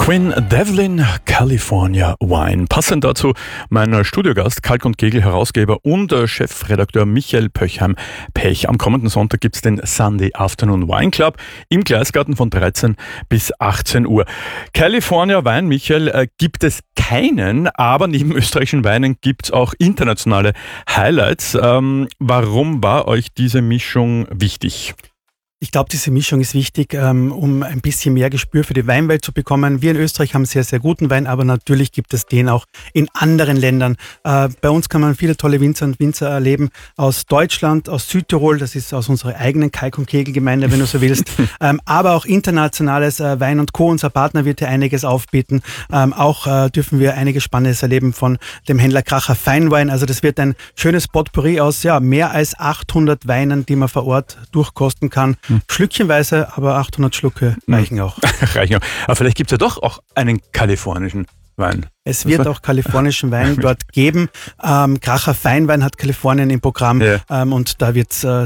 Quinn Devlin, California Wine. Passend dazu mein Studiogast, Kalk und Kegel Herausgeber und Chefredakteur Michael Pöchheim-Pech. Am kommenden Sonntag gibt's den Sunday Afternoon Wine Club im Gleisgarten von 13 bis 18 Uhr. California Wine, Michael, gibt es keinen, aber neben österreichischen Weinen gibt's auch internationale Highlights. Warum war euch diese Mischung wichtig? Ich glaube, diese Mischung ist wichtig, um ein bisschen mehr Gespür für die Weinwelt zu bekommen. Wir in Österreich haben sehr, sehr guten Wein, aber natürlich gibt es den auch in anderen Ländern. Bei uns kann man viele tolle Winzer und Winzer erleben aus Deutschland, aus Südtirol, das ist aus unserer eigenen Kalk- und Kegelgemeinde, wenn du so willst, aber auch internationales Wein und Co. Unser Partner wird hier einiges aufbieten. Auch dürfen wir einiges Spannendes erleben von dem Händler Kracher Feinwein. Also das wird ein schönes Potpourri aus mehr als 800 Weinen, die man vor Ort durchkosten kann. Schlückchenweise, aber 800 Schlucke reichen auch. Reichen auch. Aber vielleicht gibt es ja doch auch einen kalifornischen Wein. Es wird auch kalifornischen Wein dort geben. Kracher Feinwein hat Kalifornien im Programm, und da wird es